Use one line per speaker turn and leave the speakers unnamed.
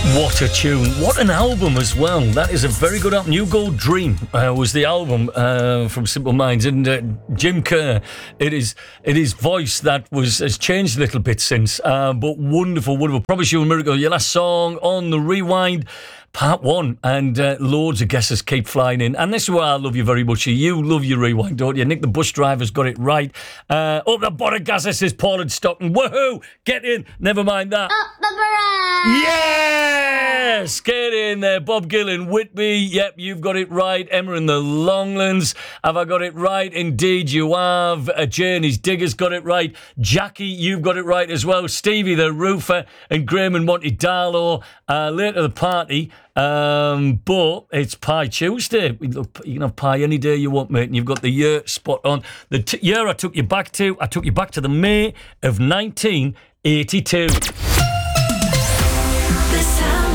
What a tune. What an album as well. That is a very good album. New Gold Dream was the album from Simple Minds. And Jim Kerr, it is voice that has changed a little bit since. But wonderful, wonderful. Promise You a Miracle. Your last song on the Rewind. Part 1, and loads of guesses keep flying in. And this is why I love you very much. You love your Rewind, don't you? Nick the bus driver's got it right. Up the bottom, Gaza says Paul and Stockton. Woohoo! Get in. Never mind that.
Up the barrage!
Yes! Get in there. Bob Gillen, Whitby. Yep, you've got it right. Emma in the Longlands. Have I got it right? Indeed, you have. Journey's Digger's got it right. Jackie, you've got it right as well. Stevie the Roofer and Graham and Monty Darlow. Late to the party. But it's Pie Tuesday. Look, you can have pie any day you want, mate. And you've got the year spot on. The year I took you back to the May of 1982.
The sound